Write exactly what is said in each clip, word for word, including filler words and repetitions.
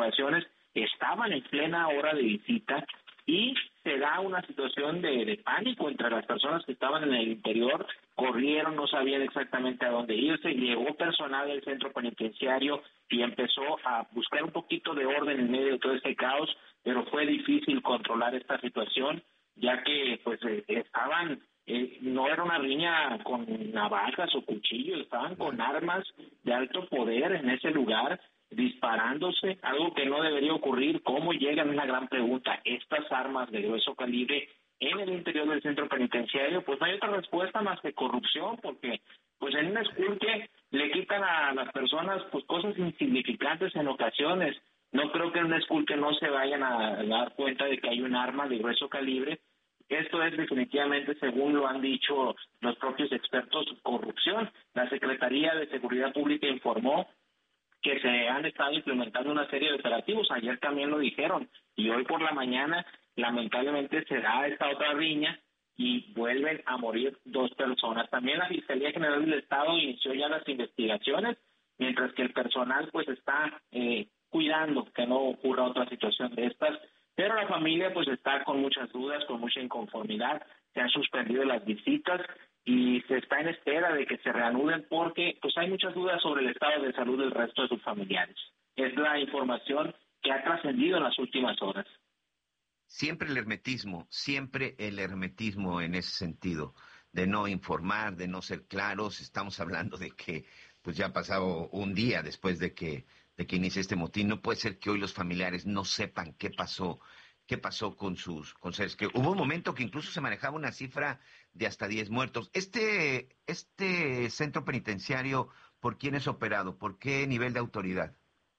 instalaciones estaban en plena hora de visita y se da una situación de, de pánico entre las personas que estaban en el interior, corrieron, no sabían exactamente a dónde irse, llegó personal del centro penitenciario y empezó a buscar un poquito de orden en medio de todo este caos, pero fue difícil controlar esta situación, ya que pues eh, estaban, eh, no era una riña con navajas o cuchillos, estaban con armas de alto poder en ese lugar, disparándose, algo que no debería ocurrir. ¿Cómo llegan? Es la gran pregunta. Estas armas de grueso calibre en el interior del centro penitenciario, pues no hay otra respuesta más que corrupción, porque pues en un esculque le quitan a las personas pues cosas insignificantes en ocasiones. No creo que en un esculque no se vayan a dar cuenta de que hay un arma de grueso calibre. Esto es definitivamente, según lo han dicho los propios expertos, corrupción. La Secretaría de Seguridad Pública informó que se han estado implementando una serie de operativos, ayer también lo dijeron, y hoy por la mañana lamentablemente se da esta otra riña y vuelven a morir dos personas. También la Fiscalía General del Estado inició ya las investigaciones, mientras que el personal pues está eh, cuidando que no ocurra otra situación de estas, pero la familia pues está con muchas dudas, con mucha inconformidad, se han suspendido las visitas y se está en espera de que se reanuden porque pues hay muchas dudas sobre el estado de salud del resto de sus familiares. Es la información que ha trascendido en las últimas horas. Siempre el hermetismo, siempre el hermetismo en ese sentido, de no informar, de no ser claros. Estamos hablando de que pues ya ha pasado un día después de que de que inicie este motín. No puede ser que hoy los familiares no sepan qué pasó, qué pasó con sus con seres. Que hubo un momento que incluso se manejaba una cifra de hasta diez muertos. Este este centro penitenciario, ¿por quién es operado? ¿Por qué nivel de autoridad?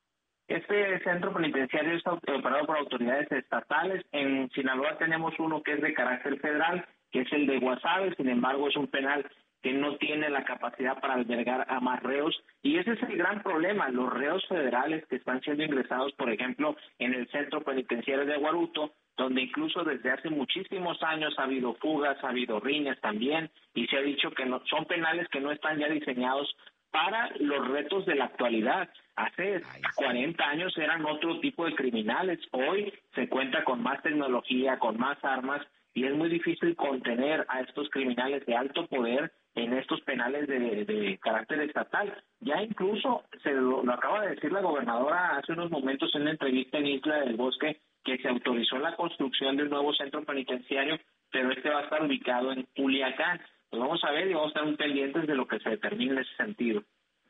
Este centro penitenciario está operado por autoridades estatales. En Sinaloa tenemos uno que es de carácter federal, que es el de Guasave. Sin embargo, es un penal que no tiene la capacidad para albergar a más reos, y ese es el gran problema. Los reos federales que están siendo ingresados, por ejemplo, en el centro penitenciario de Aguaruto, donde incluso desde hace muchísimos años ha habido fugas, ha habido riñas también, y se ha dicho que no, son penales que no están ya diseñados para los retos de la actualidad. Hace cuarenta años eran otro tipo de criminales, hoy se cuenta con más tecnología, con más armas, y es muy difícil contener a estos criminales de alto poder en estos penales de, de carácter estatal. Ya incluso, se lo, lo acaba de decir la gobernadora hace unos momentos en una entrevista en Isla del Bosque, que se autorizó la construcción de un nuevo centro penitenciario, pero este va a estar ubicado en Culiacán. Pues vamos a ver y vamos a estar muy pendientes de lo que se determine en ese sentido.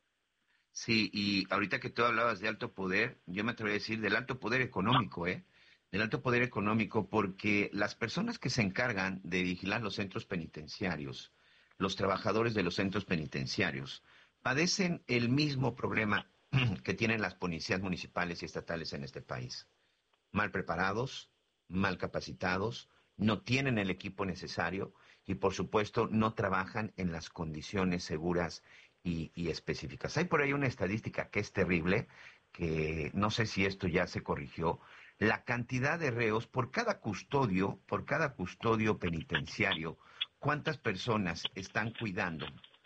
Sí, y ahorita que tú hablabas de alto poder, yo me atrevo a decir del alto poder económico, ¿eh? Del alto poder económico, porque las personas que se encargan de vigilar los centros penitenciarios, los trabajadores de los centros penitenciarios, padecen el mismo problema que tienen las policías municipales y estatales en este país. Mal preparados, mal capacitados, no tienen el equipo necesario y, por supuesto, no trabajan en las condiciones seguras y, y específicas. Hay por ahí una estadística que es terrible, que no sé si esto ya se corrigió. La cantidad de reos por cada custodio, por cada custodio penitenciario, ¿cuántas personas están cuidando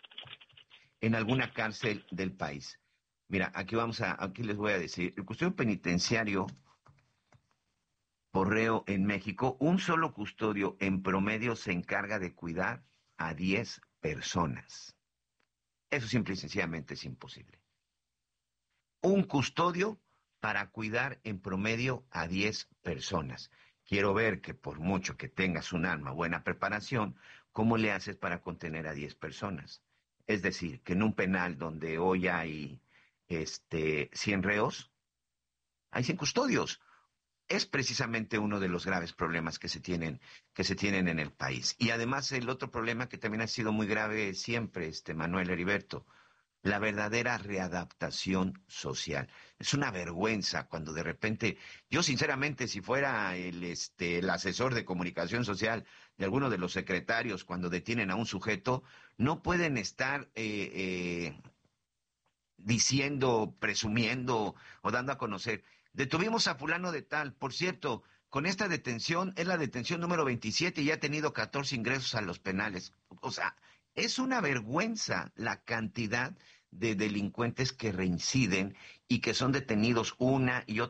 en alguna cárcel del país? Mira, aquí vamos a, aquí les voy a decir, el custodio penitenciario por reo en México, un solo custodio en promedio se encarga de cuidar a diez personas. Eso simple y sencillamente es imposible. Un custodio para cuidar en promedio a diez personas. Quiero ver que por mucho que tengas un arma, buena preparación, ¿cómo le haces para contener a diez personas? Es decir, que en un penal donde hoy hay este, cien reos, hay cien custodios. Es precisamente uno de los graves problemas que se tienen, que se tienen en el país. Y además el otro problema que también ha sido muy grave siempre, este Manuel Heriberto, la verdadera readaptación social. Es una vergüenza cuando de repente, yo sinceramente, si fuera el, este, el asesor de comunicación social de alguno de los secretarios, cuando detienen a un sujeto, no pueden estar eh, eh, diciendo, presumiendo o dando a conocer. Detuvimos a fulano de tal, por cierto, con esta detención, es la detención número veintisiete y ya ha tenido catorce ingresos a los penales. O sea, es una vergüenza la cantidad de delincuentes que reinciden y que son detenidos una y otra